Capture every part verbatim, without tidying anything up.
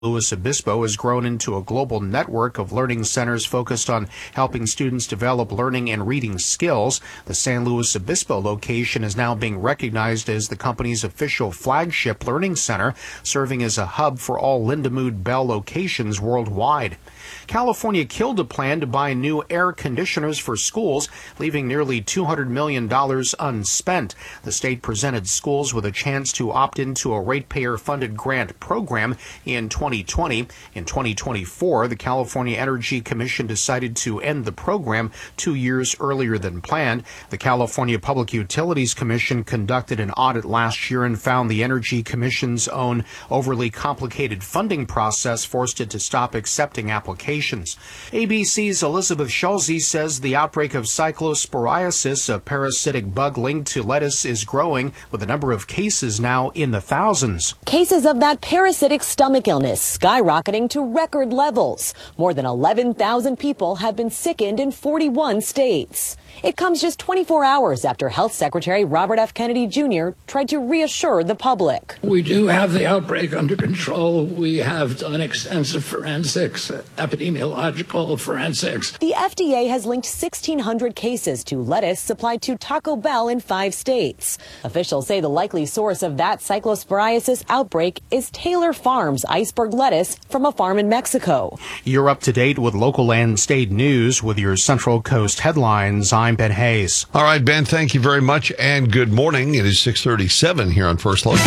Luis Obispo has grown into a global network of learning centers focused on helping students develop learning and reading skills. The San Luis Obispo location is now being recognized as the company's official flagship learning center, serving as a hub for all Lindamood Bell locations worldwide. California killed a plan to buy new air conditioners for schools, leaving nearly two hundred million dollars unspent. The state presented schools with a chance to opt into a ratepayer-funded grant program in twenty twenty. In twenty twenty-four, the California Energy Commission decided to end the program two years earlier than planned. The California Public Utilities Commission conducted an audit last year and found the Energy Commission's own overly complicated funding process forced it to stop accepting applications. A B C's Elizabeth Schulze says the outbreak of cyclosporiasis, a parasitic bug linked to lettuce, is growing, with a number of cases now in the thousands. Cases of that parasitic stomach illness skyrocketing to record levels. More than eleven thousand people have been sickened in forty-one states. It comes just twenty-four hours after Health Secretary Robert F. Kennedy Junior tried to reassure the public. We do have the outbreak under control. We have done extensive forensics, epidemiological forensics. The F D A has linked sixteen hundred cases to lettuce supplied to Taco Bell in five states. Officials say the likely source of that cyclosporiasis outbreak is Taylor Farms iceberg lettuce from a farm in Mexico. You're up to date with local and state news with your Central Coast headlines. I'm Ben Hayes. All right, Ben, thank you very much, and good morning. It is six thirty-seven here on First Look.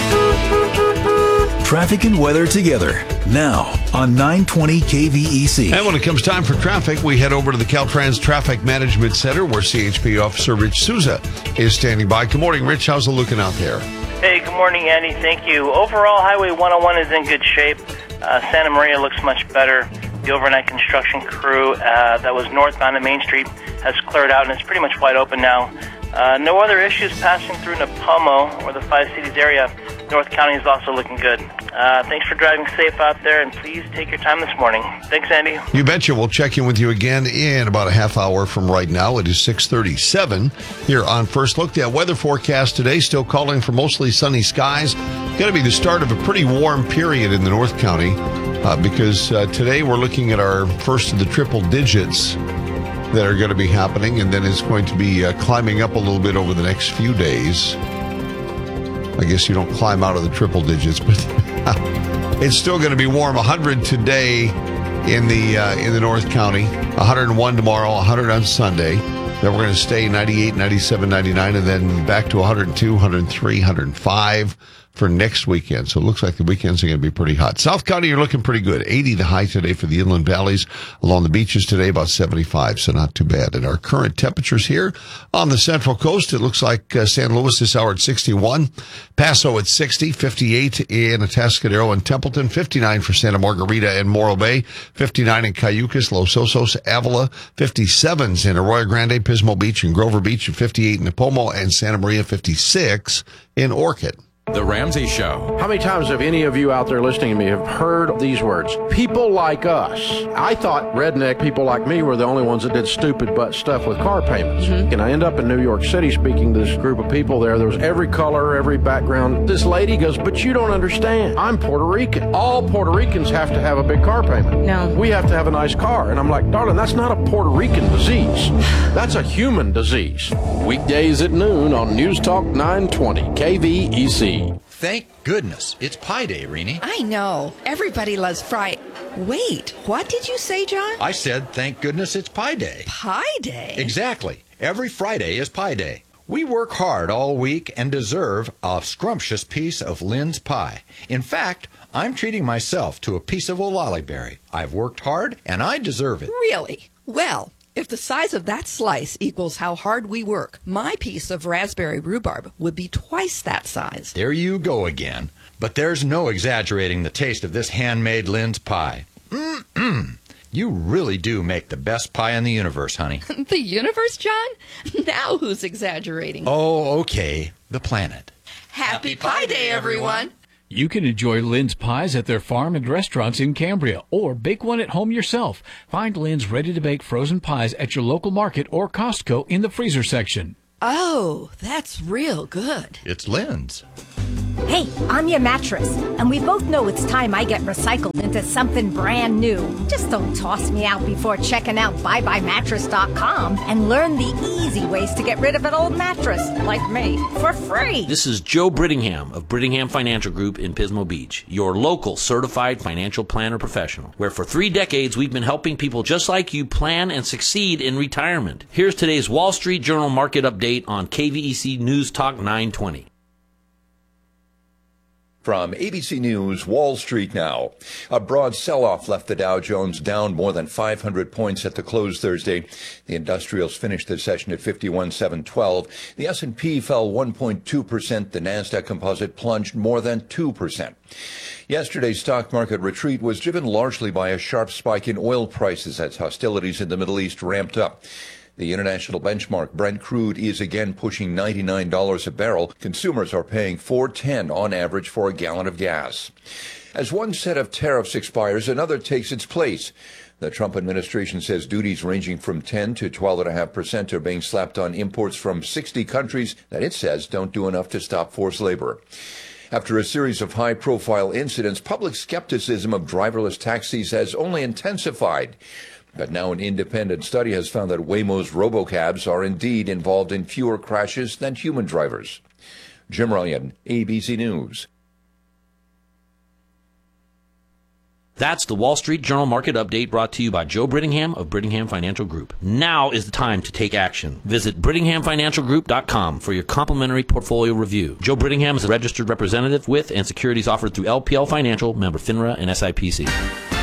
Traffic and weather together now on nine twenty K V E C. And when it comes time for traffic, we head over to the Caltrans Traffic Management Center where C H P Officer Rich Souza is standing by. Good morning, Rich. How's it looking out there? Hey, good morning, Andy. Thank you. Overall, Highway one oh one is in good shape. Uh, Santa Maria looks much better. The overnight construction crew uh, that was northbound at Main Street has cleared out, and it's pretty much wide open now. Uh, no other issues passing through Napomo or the Five Cities area. North County is also looking good. Uh, thanks for driving safe out there, and please take your time this morning. Thanks, Andy. You betcha. We'll check in with you again in about a half hour from right now. It is six thirty-seven here on First Look. The weather forecast today still calling for mostly sunny skies. Going to be the start of a pretty warm period in the North County uh, because uh, today we're looking at our first of the triple digits that are going to be happening, and then it's going to be uh, climbing up a little bit over the next few days. I guess you don't climb out of the triple digits, but it's still going to be warm. one hundred today in the uh, in the North County, one hundred one tomorrow, one hundred on Sunday. Then we're going to stay ninety-eight, ninety-seven, ninety-nine, and then back to one hundred two, one hundred three, one hundred five for next weekend. So it looks like the weekends are going to be pretty hot. South County, you're looking pretty good. eighty the high today for the inland valleys. Along the beaches today, about seventy-five, so not too bad. And our current temperatures here on the Central Coast, it looks like uh, San Luis this hour at sixty-one, Paso at sixty, fifty-eight in Atascadero and Templeton, fifty-nine for Santa Margarita and Morro Bay, fifty-nine in Cayucas, Los Osos, Avila, fifty-sevens in Arroyo Grande, Pismo Beach and Grover Beach, and fifty-eight in Napomo and Santa Maria, fifty-six in Orchid. The Ramsey Show. How many times have any of you out there listening to me have heard these words? People like us. I thought redneck people like me were the only ones that did stupid butt stuff with car payments. Mm-hmm. And I end up in New York City speaking to this group of people there. There was every color, every background. This lady goes, but you don't understand. I'm Puerto Rican. All Puerto Ricans have to have a big car payment. No. We have to have a nice car. And I'm like, darling, that's not a Puerto Rican disease. That's a human disease. Weekdays at noon on News Talk nine twenty K V E C. Thank goodness it's Pi Day, Rini. I know. Everybody loves fry. Wait, what did you say, John? I said, thank goodness it's Pi Day. Pi Day? Exactly. Every Friday is Pi Day. We work hard all week and deserve a scrumptious piece of Lynn's pie. In fact, I'm treating myself to a piece of Olali berry. I've worked hard, and I deserve it. Really? Well, if the size of that slice equals how hard we work, my piece of raspberry rhubarb would be twice that size. There you go again. But there's no exaggerating the taste of this handmade Lynn's pie. Mm-mm. You really do make the best pie in the universe, honey. The universe, John? Now who's exaggerating? Oh, okay. The planet. Happy Pie Day, everyone. You can enjoy Lynn's pies at their farm and restaurants in Cambria, or bake one at home yourself. Find Lynn's ready-to-bake frozen pies at your local market or Costco in the freezer section. Oh, that's real good. It's Lynn's. Hey, I'm your mattress, and we both know it's time I get recycled into something brand new. Just don't toss me out before checking out bye bye mattress dot com and learn the easy ways to get rid of an old mattress, like me, for free. This is Joe Brittingham of Brittingham Financial Group in Pismo Beach, your local certified financial planner professional, where for three decades we've been helping people just like you plan and succeed in retirement. Here's today's Wall Street Journal market update on K V E C News Talk nine twenty. From A B C News, Wall Street now. A broad sell-off left the Dow Jones down more than five hundred points at the close Thursday. The industrials finished the session at fifty-one seven twelve. The S and P fell one point two percent. The Nasdaq Composite plunged more than two percent. Yesterday's stock market retreat was driven largely by a sharp spike in oil prices as hostilities in the Middle East ramped up. The international benchmark Brent crude is again pushing ninety-nine dollars a barrel. Consumers are paying four dollars and ten cents on average for a gallon of gas. As one set of tariffs expires, another takes its place. The Trump administration says duties ranging from ten to twelve point five percent are being slapped on imports from sixty countries that it says don't do enough to stop forced labor. After a series of high-profile incidents, public skepticism of driverless taxis has only intensified. But now an independent study has found that Waymo's robocabs are indeed involved in fewer crashes than human drivers. Jim Ryan, A B C News. That's the Wall Street Journal market update brought to you by Joe Brittingham of Brittingham Financial Group. Now is the time to take action. Visit Brittingham Financial Group dot com for your complimentary portfolio review. Joe Brittingham is a registered representative with and securities offered through L P L Financial, member FINRA and S I P C.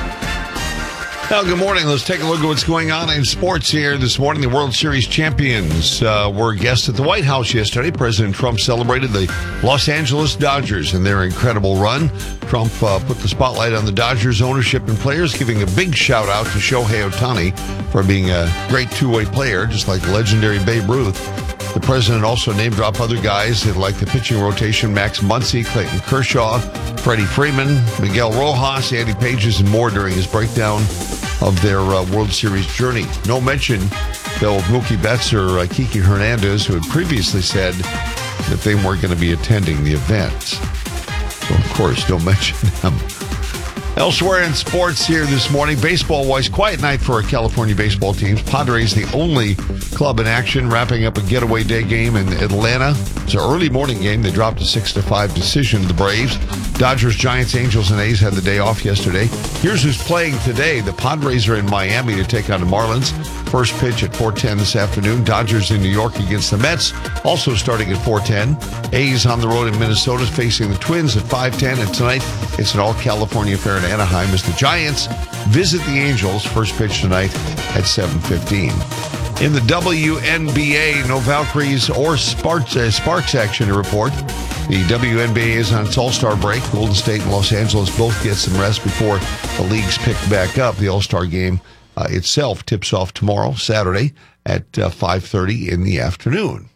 Well, good morning. Let's take a look at what's going on in sports here this morning. The World Series champions uh, were guests at the White House yesterday. President Trump celebrated the Los Angeles Dodgers and their incredible run. Trump uh, put the spotlight on the Dodgers ownership and players, giving a big shout out to Shohei Ohtani for being a great two-way player, just like legendary Babe Ruth. The president also name-dropped other guys like the pitching rotation, Max Muncy, Clayton Kershaw, Freddie Freeman, Miguel Rojas, Andy Pages, and more during his breakdown of their uh, World Series journey. No mention, though, of Mookie Betts or uh, Kiki Hernandez, who had previously said that they weren't going to be attending the event. So, of course, no mention them. Elsewhere in sports here this morning, baseball-wise, quiet night for our California baseball teams. Padres, the only club in action, wrapping up a getaway day game in Atlanta. It's an early morning game. They dropped a six to five decision to the Braves. Dodgers, Giants, Angels, and A's had the day off yesterday. Here's who's playing today. The Padres are in Miami to take on the Marlins. First pitch at four ten this afternoon. Dodgers in New York against the Mets, also starting at four ten. A's on the road in Minnesota facing the Twins at five ten. And tonight, it's an all-California affair in Anaheim as the Giants visit the Angels. First pitch tonight at seven fifteen. In the W N B A, no Valkyries or Sparks, uh, Sparks action to report. The W N B A is on its All-Star break. Golden State and Los Angeles both get some rest before the leagues pick back up. The All-Star game uh, itself tips off tomorrow, Saturday, at uh, five thirty in the afternoon.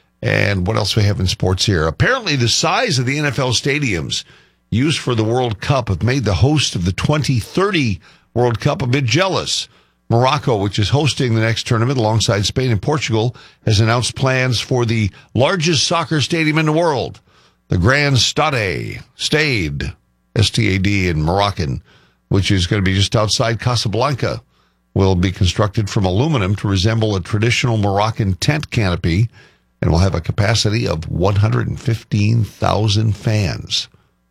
And what else we have in sports here? Apparently, the size of the N F L stadiums used for the World Cup have made the host of the twenty thirty World Cup a bit jealous. Morocco, which is hosting the next tournament alongside Spain and Portugal, has announced plans for the largest soccer stadium in the world. The Grand Stade, Stade, S T A D in Moroccan, which is going to be just outside Casablanca, will be constructed from aluminum to resemble a traditional Moroccan tent canopy and will have a capacity of one hundred fifteen thousand fans.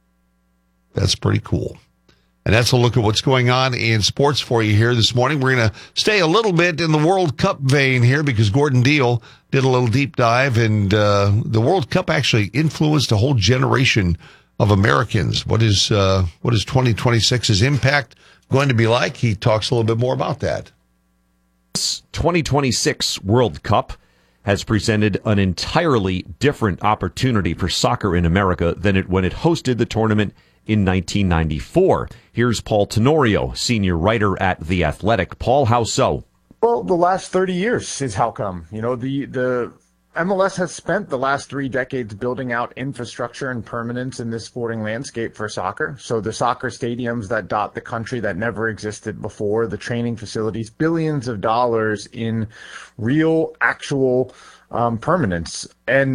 That's pretty cool. And that's a look at what's going on in sports for you here this morning. We're going to stay a little bit in the World Cup vein here because Gordon Deal did a little deep dive, and uh, the World Cup actually influenced a whole generation of Americans. What is uh, what is twenty twenty-six's impact going to be like? He talks a little bit more about that. This twenty twenty-six World Cup has presented an entirely different opportunity for soccer in America than it when it hosted the tournament in nineteen ninety-four. Here's Paul Tenorio, senior writer at The Athletic. Paul, how so? Well, the last thirty years is how come. You know, the, the M L S has spent the last three decades building out infrastructure and permanence in this sporting landscape for soccer. So the soccer stadiums that dot the country that never existed before, the training facilities, billions of dollars in real, actual um, permanence. And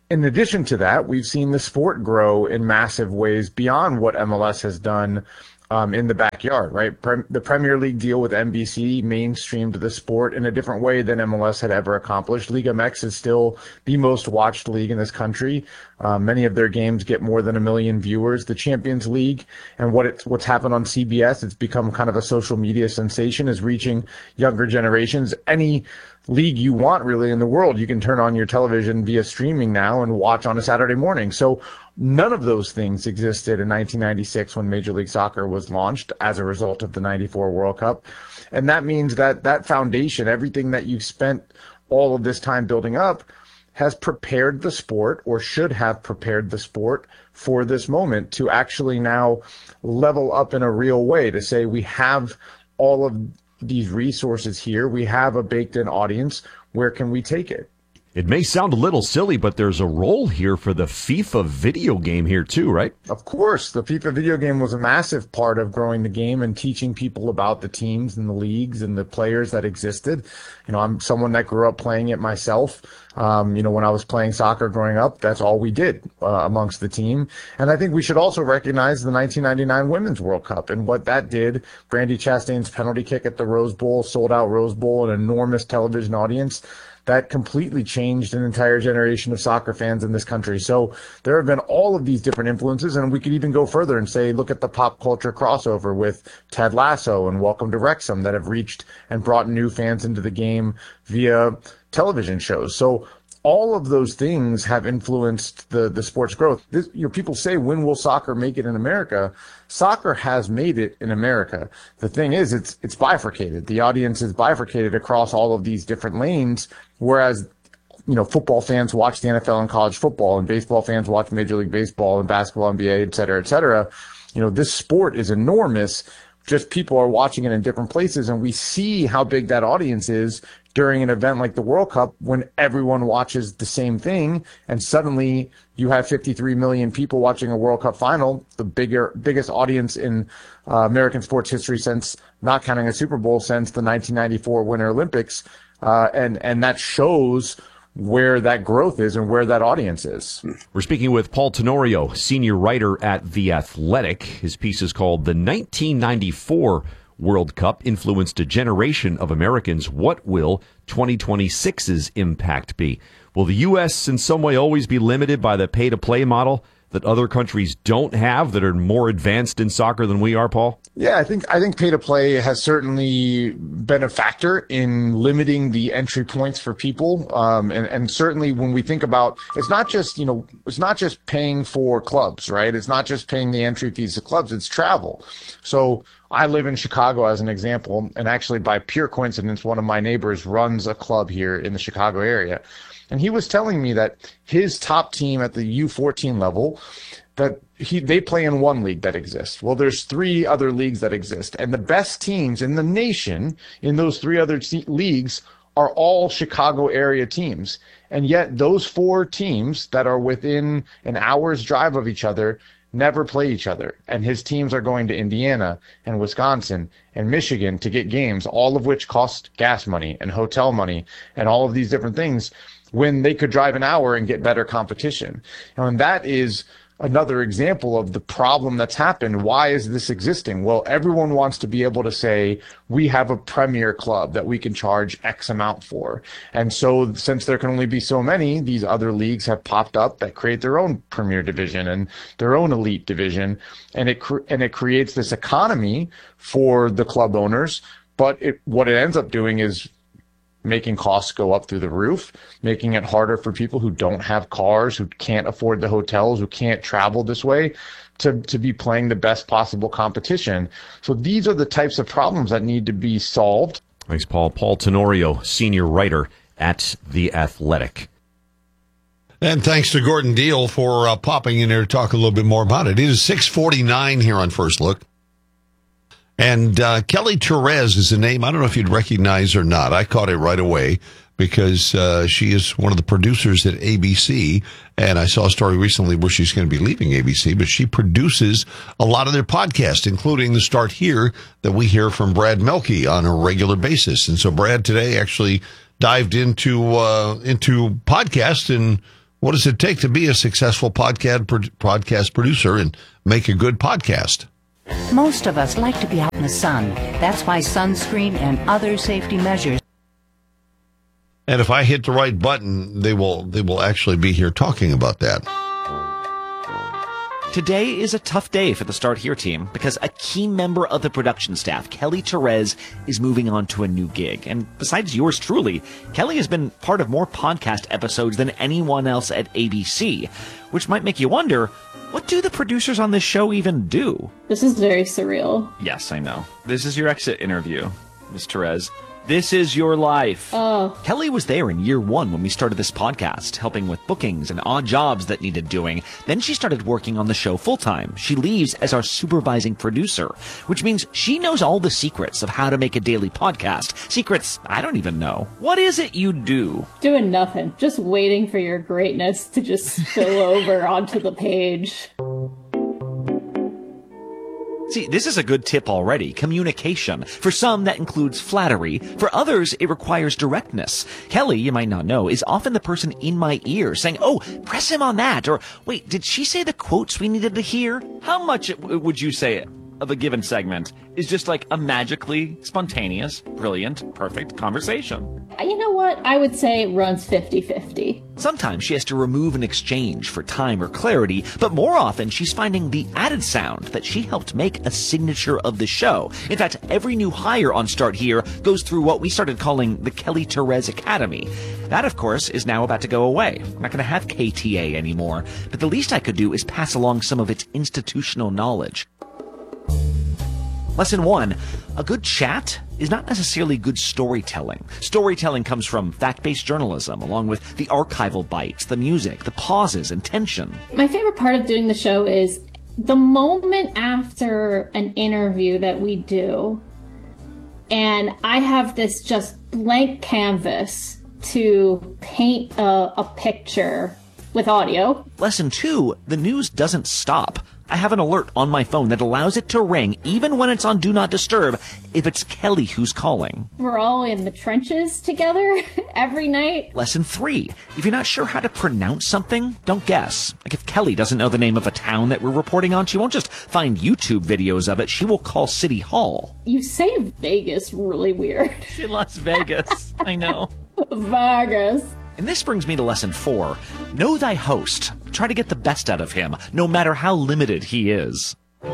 in addition to that, we've seen the sport grow in massive ways beyond what M L S has done um, in the backyard, right? Pre- the Premier League deal with N B C mainstreamed the sport in a different way than M L S had ever accomplished. Liga M X is still the most watched league in this country. Uh, many of their games get more than a million viewers. The Champions League and what it's what's happened on C B S, it's become kind of a social media sensation, is reaching younger generations. Any league you want really in the world, you can turn on your television via streaming now and watch on a Saturday morning. So none of those things existed in nineteen ninety-six when Major League Soccer was launched as a result of the ninety-four World Cup. And that means that that foundation, everything that you've spent all of this time building up, has prepared the sport, or should have prepared the sport, for this moment to actually now level up in a real way, to say we have all of these resources here. We have a baked-in audience. Where can we take it? It may sound a little silly, but there's a role here for the FIFA video game here too, right? Of course. The FIFA video game was a massive part of growing the game and teaching people about the teams and the leagues and the players that existed. You know, I'm someone that grew up playing it myself. Um, you know, when I was playing soccer growing up, that's all we did uh, amongst the team. And I think we should also recognize the nineteen ninety-nine Women's World Cup and what that did. Brandi Chastain's penalty kick at the Rose Bowl, sold out Rose Bowl, an enormous television audience. That completely changed an entire generation of soccer fans in this country. So there have been all of these different influences, and we could even go further and say, look at the pop culture crossover with Ted Lasso and Welcome to Wrexham that have reached and brought new fans into the game via television shows. So all of those things have influenced the, the sport's growth. This, you know, people say, when will soccer make it in America? Soccer has made it in America. The thing is, it's it's bifurcated. The audience is bifurcated across all of these different lanes, whereas, you know, football fans watch the N F L and college football, and baseball fans watch Major League Baseball and basketball, N B A, et cetera, et cetera. You know, this sport is enormous. Just people are watching it in different places, and we see how big that audience is during an event like the World Cup when everyone watches the same thing, and suddenly you have fifty-three million people watching a World Cup final, the bigger, biggest audience in uh, American sports history since, not counting a Super Bowl, since the nineteen ninety-four Winter Olympics, uh, and and that shows where that growth is and where that audience is. We're speaking with Paul Tenorio, senior writer at The Athletic. His piece is called "The nineteen ninety-four World Cup Influenced a Generation of Americans. What will twenty twenty-six's impact be?" Will the U S in some way always be limited by the pay-to-play model that other countries don't have, that are more advanced in soccer than we are, Paul? Yeah, I think I think pay-to-play has certainly been a factor in limiting the entry points for people, um, and and certainly when we think about, it's not just you know it's not just paying for clubs, right? It's not just paying the entry fees to clubs. It's travel. So I live in Chicago as an example, and actually by pure coincidence, one of my neighbors runs a club here in the Chicago area. And he was telling me that his top team at the U fourteen level, that he they play in one league that exists. Well, there's three other leagues that exist. And the best teams in the nation in those three other te- leagues are all Chicago area teams. And yet those four teams that are within an hour's drive of each other never play each other. And his teams are going to Indiana and Wisconsin and Michigan to get games, all of which cost gas money and hotel money and all of these different things, when they could drive an hour and get better competition. And that is another example of the problem that's happened. Why is this existing? Well, everyone wants to be able to say, we have a premier club that we can charge X amount for. And so since there can only be so many, these other leagues have popped up that create their own premier division and their own elite division. And it cre- and it creates this economy for the club owners. But it, what it ends up doing is making costs go up through the roof, making it harder for people who don't have cars, who can't afford the hotels, who can't travel this way, to, to be playing the best possible competition. So these are the types of problems that need to be solved. Thanks, Paul. Paul Tenorio, senior writer at The Athletic. And thanks to Gordon Deal for uh, popping in there to talk a little bit more about it. It is six forty-nine here on First Look. And uh, Kelly Therese is a name I don't know if you'd recognize or not. I caught it right away because uh, she is one of the producers at A B C. And I saw a story recently where she's going to be leaving A B C, but she produces a lot of their podcasts, including the Start Here that we hear from Brad Melke on a regular basis. And so Brad today actually dived into uh, into podcasts and What does it take to be a successful podcast podcast producer and make a good podcast? Most of us like to be out in the sun. That's why sunscreen and other safety measures. And if I hit the right button, they will they will actually be here talking about that. Today is a tough day for the Start Here team because a key member of the production staff, Kelly Therese, is moving on to a new gig. And besides yours truly, Kelly has been part of more podcast episodes than anyone else at A B C, which might make you wonder, what do the producers on this show even do? This is very surreal. Yes, I know. This is your exit interview, Miz Therese. This is your life. Oh. Kelly was there in year one when we started this podcast, helping with bookings and odd jobs that needed doing. Then she started working on the show full-time. She leaves as our supervising producer, which means she knows all the secrets of how to make a daily podcast. Secrets I don't even know. What is it you do? Doing nothing. Just waiting for your greatness to just spill over onto the page. See, this is a good tip already. Communication. For some, that includes flattery. For others, it requires directness. Kelly, you might not know, is often the person in my ear saying, oh, press him on that. Or, wait, did she say the quotes we needed to hear? How much would you say of a given segment is just like a magically spontaneous, brilliant, perfect conversation? You know what? I would say it runs fifty-fifty. Sometimes she has to remove an exchange for time or clarity, but more often she's finding the added sound that she helped make a signature of the show. In fact, every new hire on Start Here goes through what we started calling the Kelly Therese Academy. That, of course, is now about to go away. I'm not going to have K T A anymore, but the least I could do is pass along some of its institutional knowledge. Lesson one, a good chat is not necessarily good storytelling. Storytelling comes from fact-based journalism, along with the archival bites, the music, the pauses, and tension. My favorite part of doing the show is the moment after an interview that we do, and I have this just blank canvas to paint a, a picture with audio. Lesson two, the news doesn't stop. I have an alert on my phone that allows it to ring even when it's on Do Not Disturb if it's Kelly who's calling. We're all in the trenches together every night. Lesson three, if you're not sure how to pronounce something, don't guess. Like if Kelly doesn't know the name of a town that we're reporting on, she won't just find YouTube videos of it, she will call City Hall. You say Vegas really weird. In Las Vegas, I know. Vegas. And this brings me to lesson four. Know thy host. Try to get the best out of him, no matter how limited he is.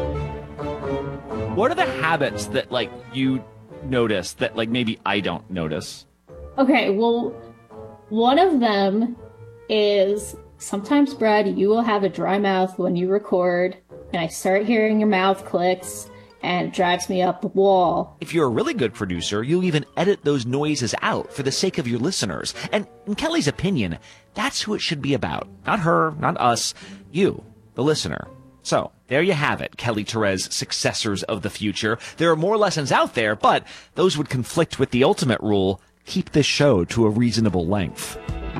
What are the habits that, like, you notice that, like, maybe I don't notice? Okay, well, one of them is sometimes, Brad, you will have a dry mouth when you record, and I start hearing your mouth clicks, and it drives me up the wall. If you're a really good producer, you'll even edit those noises out for the sake of your listeners. And in Kelly's opinion, that's who it should be about. Not her, not us, you, the listener. So, there you have it, Kelly Therese, successors of the future. There are more lessons out there, but those would conflict with the ultimate rule, keep this show to a reasonable length.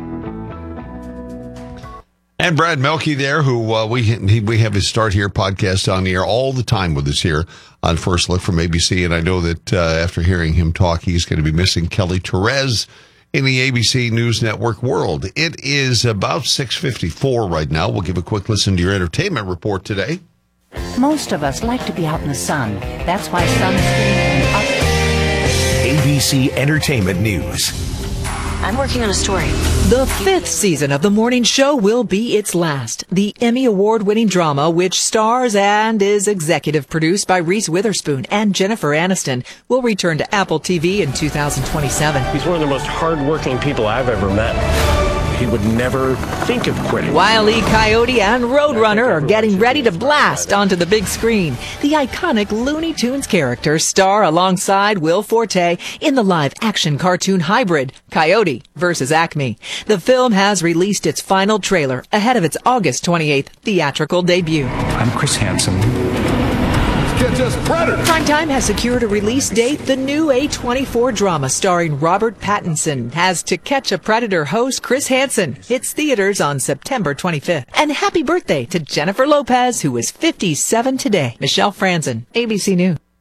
And Brad Melke there, who uh, we he, we have his Start Here podcast on the air all the time with us here on First Look from A B C. And I know that uh, after hearing him talk, he's going to be missing Kelly Therese in the A B C News Network world. It is about six fifty-four right now. We'll give a quick listen to your entertainment report today. Most of us like to be out in the sun. That's why sunscreen and other... A B C Entertainment News. I'm working on a story. The fifth season of the morning show will be its last. The Emmy Award-winning drama, which stars and is executive produced by Reese Witherspoon and Jennifer Aniston, will return to Apple T V in two thousand twenty-seven. He's one of the most hard-working people I've ever met. He would never think of quitting. Wile E. Coyote and Roadrunner are getting ready to blast onto the big screen. The iconic Looney Tunes characters star alongside Will Forte in the live-action cartoon hybrid, Coyote versus Acme. The film has released its final trailer ahead of its August twenty-eighth theatrical debut. I'm Chris Hansen. Catch us, Predator! Primetime has secured a release date. The new A twenty-four drama starring Robert Pattinson has To Catch a Predator host Chris Hansen. Hits theaters on September twenty-fifth. And happy birthday to Jennifer Lopez, who is fifty-seven today. Michelle Franzen, A B C News.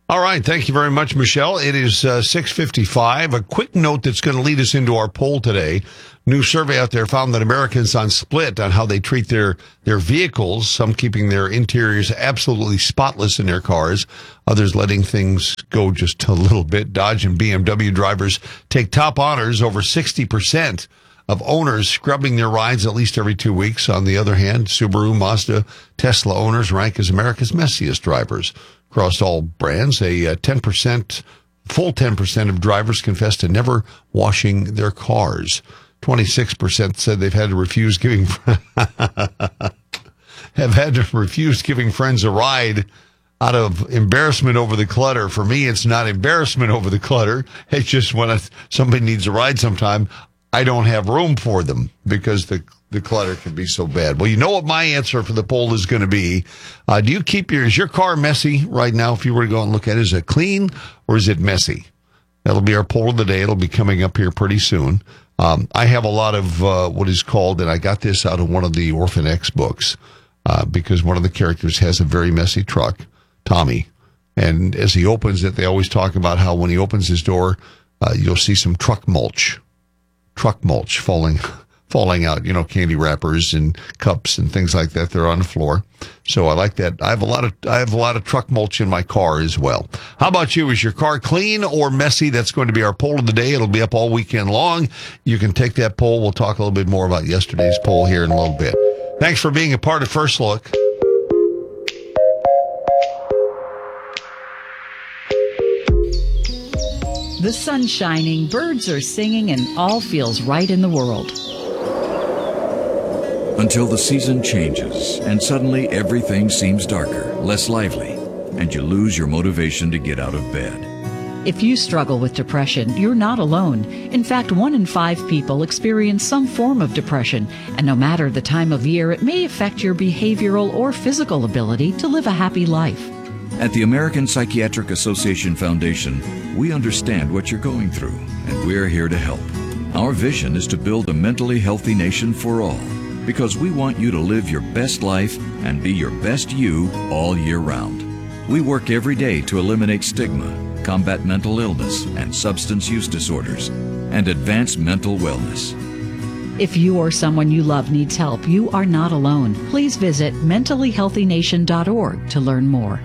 All right. Thank you very much, Michelle. It is uh, six fifty-five. A quick note that's going to lead us into our poll today. New survey out there found that Americans on split on how they treat their, their vehicles, some keeping their interiors absolutely spotless in their cars, others letting things go just a little bit. Dodge and B M W drivers take top honors, over sixty percent of owners scrubbing their rides at least every two weeks. On the other hand, Subaru, Mazda, Tesla owners rank as America's messiest drivers. Across all brands, a uh, ten percent, full ten percent of drivers confess to never washing their cars. twenty-six percent said they've had to refuse giving have had to refuse giving friends a ride out of embarrassment over the clutter. For me, it's not embarrassment over the clutter. It's just when I, somebody needs a ride sometime, I don't have room for them because the the clutter can be so bad. Well, you know what my answer for the poll is going to be. Uh, do you keep your, is your car messy right now? If you were to go and look at it, is it clean or is it messy? That'll be our poll of the day. It'll be coming up here pretty soon. Um, I have a lot of uh, what is called, and I got this out of one of the Orphan X books, uh, because one of the characters has a very messy truck, Tommy. And as he opens it, they always talk about how when he opens his door, uh, you'll see some truck mulch, truck mulch falling falling out, you know, candy wrappers and cups and things like that. They're on the floor. So I like that. I have a lot of, I have a lot of truck mulch in my car as well. How about you? Is your car clean or messy? That's going to be our poll of the day. It'll be up all weekend long. You can take that poll. We'll talk a little bit more about yesterday's poll here in a little bit. Thanks for being a part of First Look. The sun's shining, birds are singing, and all feels right in the world. Until the season changes and suddenly everything seems darker, less lively, and you lose your motivation to get out of bed. If you struggle with depression, you're not alone. In fact, one in five people experience some form of depression, and no matter the time of year, it may affect your behavioral or physical ability to live a happy life. At the American Psychiatric Association Foundation, we understand what you're going through, and we're here to help. Our vision is to build a mentally healthy nation for all, because we want you to live your best life and be your best you all year round. We work every day to eliminate stigma, combat mental illness and substance use disorders, and advance mental wellness. If you or someone you love needs help, you are not alone. Please visit mentally healthy nation dot org to learn more.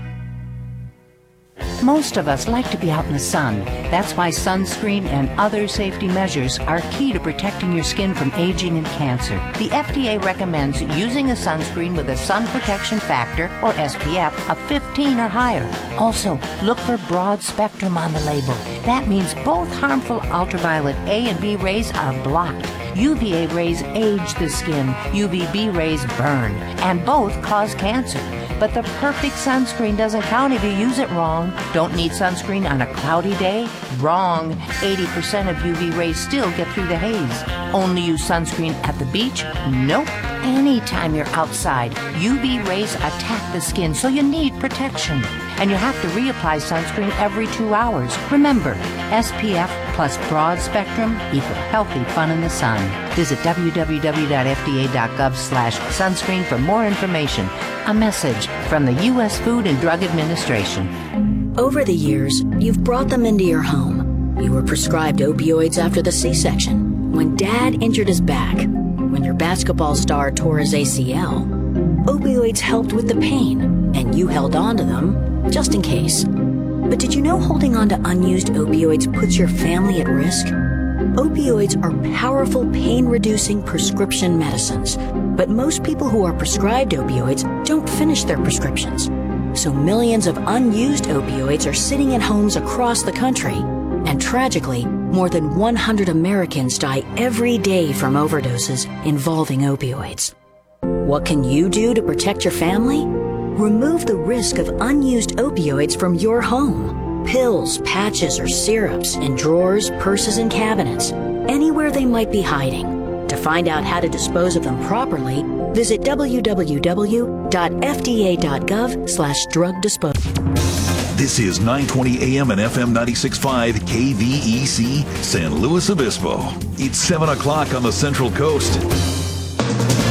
Most of us like to be out in the sun. That's why sunscreen and other safety measures are key to protecting your skin from aging and cancer. The F D A recommends using a sunscreen with a sun protection factor, or S P F, of fifteen or higher. Also, look for broad spectrum on the label. That means both harmful ultraviolet A and B rays are blocked. U V A rays age the skin, U V B rays burn, and both cause cancer. But the perfect sunscreen doesn't count if you use it wrong. Don't need sunscreen on a cloudy day? Wrong. eighty percent of U V rays still get through the haze. Only use sunscreen at the beach? Nope. Anytime you're outside, U V rays attack the skin, so you need protection. And you have to reapply sunscreen every two hours. Remember, S P F plus broad spectrum equal healthy fun in the sun. Visit w w w dot f d a dot gov slash sunscreen for more information. A message from the U S Food and Drug Administration. Over the years, you've brought them into your home. You were prescribed opioids after the C-section, when Dad injured his back, when your basketball star tore his A C L. Opioids helped with the pain, and you held on to them just in case. But did you know holding on to unused opioids puts your family at risk? Opioids are powerful pain-reducing prescription medicines, but most people who are prescribed opioids don't finish their prescriptions. So millions of unused opioids are sitting in homes across the country. And tragically, more than one hundred Americans die every day from overdoses involving opioids. What can you do to protect your family? Remove the risk of unused opioids from your home. Pills, patches, or syrups in drawers, purses, and cabinets, anywhere they might be hiding. To find out how to dispose of them properly, visit w w w dot f d a dot gov slash drug disposal. This is nine twenty A M and F M ninety-six point five K V E C, San Luis Obispo. It's seven o'clock on the Central Coast.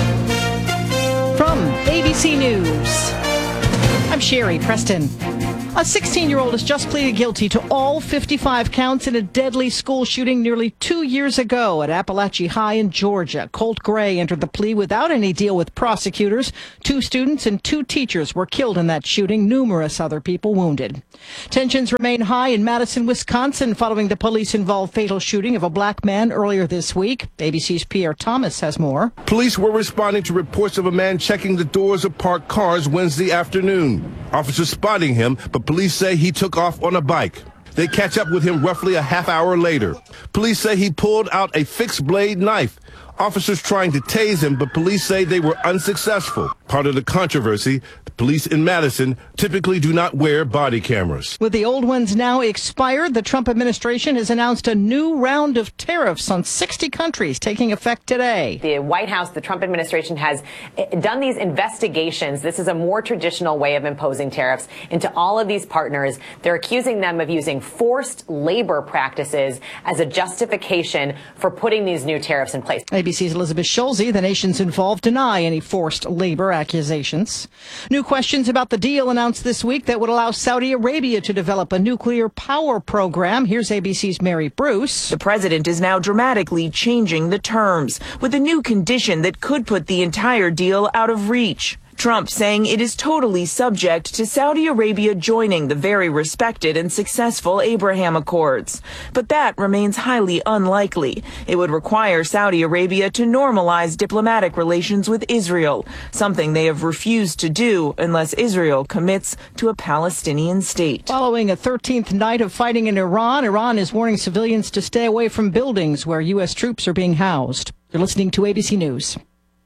From A B C News, I'm Sherry Preston. A sixteen-year-old has just pleaded guilty to all fifty-five counts in a deadly school shooting nearly two years ago at Appalachia High in Georgia. Colt Gray entered the plea without any deal with prosecutors. Two students and two teachers were killed in that shooting, numerous other people wounded. Tensions remain high in Madison, Wisconsin, following the police-involved fatal shooting of a black man earlier this week. A B C's Pierre Thomas has more. Police were responding to reports of a man checking the doors of parked cars Wednesday afternoon. Officers spotting him, but police say he took off on a bike. They catch up with him roughly a half hour later. Police say he pulled out a fixed blade knife. Officers trying to tase him, but police say they were unsuccessful. Part of the controversy, the police in Madison typically do not wear body cameras. With the old ones now expired, the Trump administration has announced a new round of tariffs on sixty countries taking effect today. The White House, the Trump administration has done these investigations. This is a more traditional way of imposing tariffs into all of these partners. They're accusing them of using forced labor practices as a justification for putting these new tariffs in place. A B C's Elizabeth Schulze, the nations involved, deny any forced labor accusations. New questions about the deal announced this week that would allow Saudi Arabia to develop a nuclear power program. Here's A B C's Mary Bruce. The president is now dramatically changing the terms with a new condition that could put the entire deal out of reach. Trump saying it is totally subject to Saudi Arabia joining the very respected and successful Abraham Accords. But that remains highly unlikely. It would require Saudi Arabia to normalize diplomatic relations with Israel, something they have refused to do unless Israel commits to a Palestinian state. Following a thirteenth night of fighting in Iran, Iran is warning civilians to stay away from buildings where U S troops are being housed. You're listening to A B C News.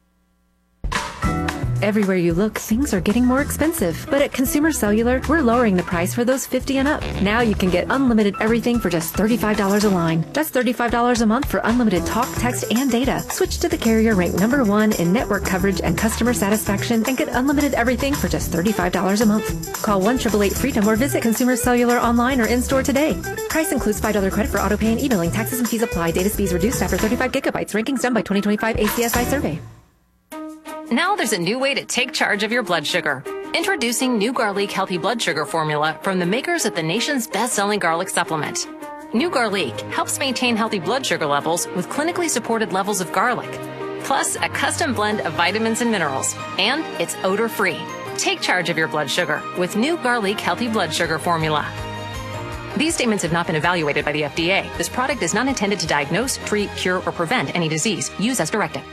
Everywhere you look, things are getting more expensive. But at Consumer Cellular, we're lowering the price for those fifty and up. Now you can get unlimited everything for just thirty-five dollars a line. That's thirty-five dollars a month for unlimited talk, text, and data. Switch to the carrier ranked number one in network coverage and customer satisfaction and get unlimited everything for just thirty-five dollars a month. Call one eight eight eight FREEDOM or visit Consumer Cellular online or in-store today. Price includes five dollars credit for auto pay and e-billing. Taxes and fees apply. Data speeds reduced after thirty-five gigabytes. Rankings done by twenty twenty-five A C S I survey. Now there's a new way to take charge of your blood sugar. Introducing New Garlic Healthy Blood Sugar Formula from the makers of the nation's best-selling garlic supplement. New Garlic helps maintain healthy blood sugar levels with clinically supported levels of garlic, plus a custom blend of vitamins and minerals, and it's odor-free. Take charge of your blood sugar with New Garlic Healthy Blood Sugar Formula. These statements have not been evaluated by the F D A. This product is not intended to diagnose, treat, cure, or prevent any disease. Use as directed.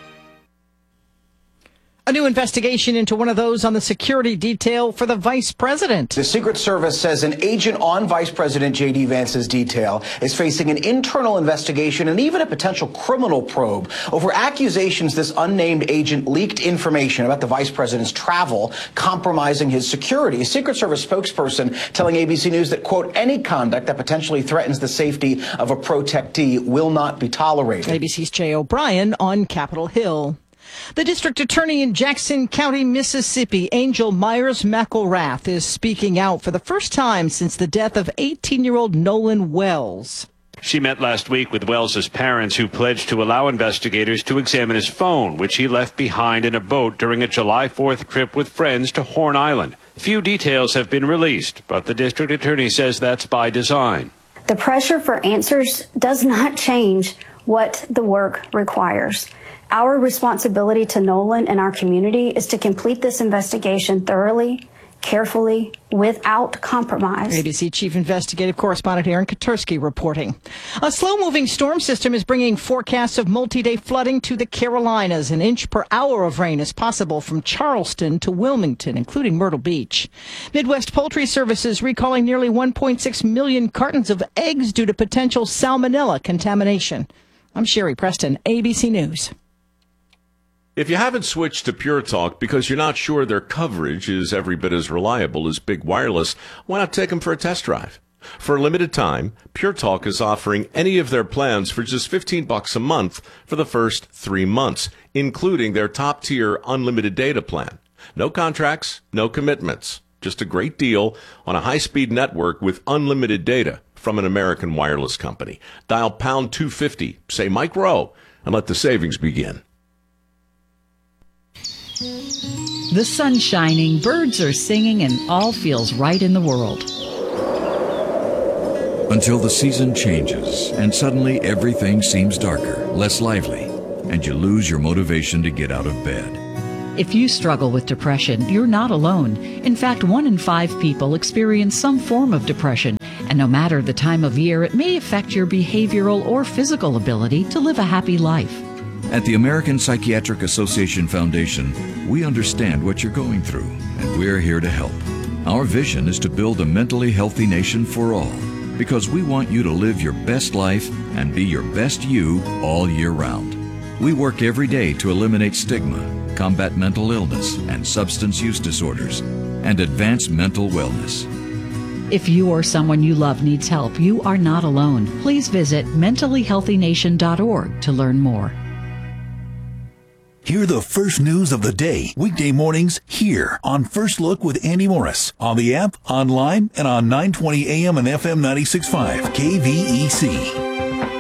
A new investigation into one of those on the security detail for the vice president. The Secret Service says an agent on Vice President J D. Vance's detail is facing an internal investigation and even a potential criminal probe over accusations this unnamed agent leaked information about the vice president's travel, compromising his security. A Secret Service spokesperson telling A B C News that, quote, any conduct that potentially threatens the safety of a protectee will not be tolerated. A B C's Jay O'Brien on Capitol Hill. The district attorney in Jackson County, Mississippi, Angel Myers McElrath, is speaking out for the first time since the death of eighteen-year-old Nolan Wells. She met last week with Wells's parents, who pledged to allow investigators to examine his phone, which he left behind in a boat during a July fourth trip with friends to Horn Island. Few details have been released, but the district attorney says that's by design. The pressure for answers does not change what the work requires. Our responsibility to Nolan and our community is to complete this investigation thoroughly, carefully, without compromise. A B C Chief Investigative Correspondent Aaron Katursky reporting. A slow-moving storm system is bringing forecasts of multi-day flooding to the Carolinas. An inch per hour of rain is possible from Charleston to Wilmington, including Myrtle Beach. Midwest Poultry Services recalling nearly one point six million cartons of eggs due to potential salmonella contamination. I'm Sherry Preston, A B C News. If you haven't switched to Pure Talk because you're not sure their coverage is every bit as reliable as Big Wireless, why not take them for a test drive? For a limited time, Pure Talk is offering any of their plans for just fifteen bucks a month for the first three months, including their top-tier unlimited data plan. No contracts, no commitments. Just a great deal on a high-speed network with unlimited data from an American wireless company. Dial pound two fifty, say Mike Rowe, and let the savings begin. The sun's shining, birds are singing, and all feels right in the world. Until the season changes and suddenly everything seems darker, less lively, and you lose your motivation to get out of bed. If you struggle with depression, you're not alone. In fact, one in five people experience some form of depression, and no matter the time of year, it may affect your behavioral or physical ability to live a happy life. At the American Psychiatric Association Foundation, we understand what you're going through, and we're here to help. Our vision is to build a mentally healthy nation for all, because we want you to live your best life and be your best you all year round. We work every day to eliminate stigma, combat mental illness and substance use disorders, and advance mental wellness. If you or someone you love needs help, you are not alone. Please visit mentally healthy nation dot org to learn more. Hear the first news of the day, weekday mornings, here on First Look with Andy Morris, on the app, online, and on nine twenty A M and F M ninety-six point five K V E C.